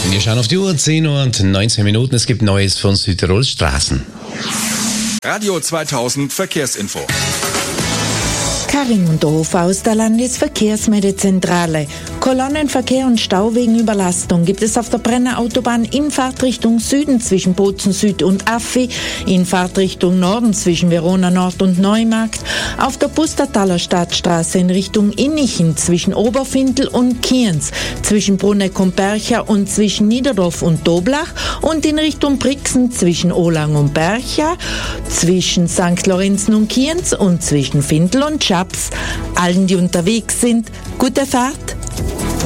Wir schauen auf die Uhr, 10 Uhr und 19 Minuten. Es gibt Neues von Südtirols Straßen. Radio 2000 Verkehrsinfo. Karin Unterhofer aus der Landesverkehrsmeldezentrale. Kolonnenverkehr und Stau wegen Überlastung gibt es auf der Brenner Autobahn in Fahrtrichtung Süden zwischen Bozen Süd und Affi, in Fahrtrichtung Norden zwischen Verona Nord und Neumarkt, auf der Pustertaler Stadtstraße in Richtung Innichen zwischen Oberfindl und Kienz, zwischen Bruneck und Bercha und zwischen Niederdorf und Doblach und in Richtung Brixen zwischen Olang und Bercha, zwischen St. Lorenzen und Kienz und zwischen Findl und Schaps. Allen, die unterwegs sind, gute Fahrt.